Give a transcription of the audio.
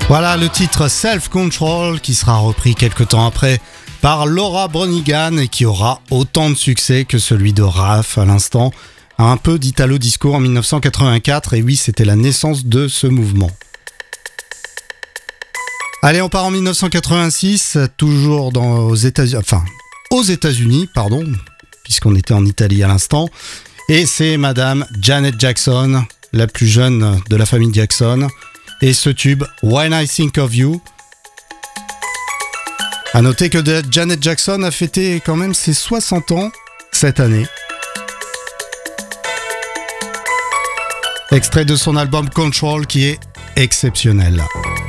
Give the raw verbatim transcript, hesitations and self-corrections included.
Voilà le titre Self Control qui sera repris quelques temps après par Laura Branigan et qui aura autant de succès que celui de Raph à l'instant. Un peu d'Italo Disco en dix-neuf cent quatre-vingt-quatre et oui, c'était la naissance de ce mouvement. Allez, on part en dix-neuf cent quatre-vingt-six, toujours dans, aux États-Unis, enfin aux États-Unis, pardon, puisqu'on était en Italie à l'instant. Et c'est Madame Janet Jackson, la plus jeune de la famille Jackson. Et ce tube, When I Think of You. À noter que Janet Jackson a fêté quand même ses soixante ans cette année. Extrait de son album Control qui est exceptionnel.